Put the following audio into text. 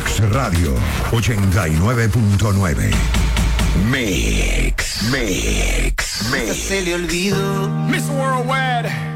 Mix Radio 89.9. Mix. Se le olvidó. Miss Worldwide.